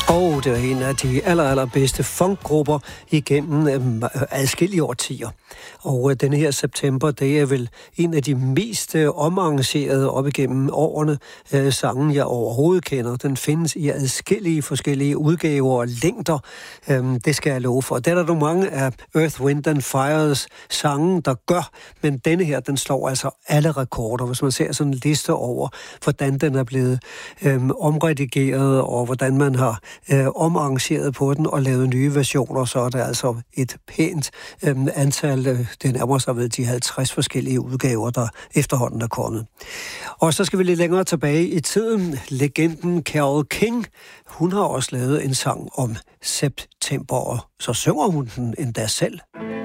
Og det er en af de allerbedste funkgrupper igennem adskillige årtier. Og denne her september, det er vel en af de mest omarrangerede op igennem årene sange, jeg overhovedet kender. Den findes i adskillige forskellige udgaver og længder. Det skal jeg love for. Det er der nogle mange af Earth, Wind and Fires sange, der gør. Men denne her, den slår altså alle rekorder. Hvis man ser sådan en liste over, hvordan den er blevet omredigeret, og hvordan man har omarrangeret på den og lavet nye versioner, så er der altså et pænt antal, det nærmer sig ved de 50 forskellige udgaver, der efterhånden er kommet. Og så skal vi lidt længere tilbage i tiden. Legenden Carole King, hun har også lavet en sang om september, og så synger hun den endda selv.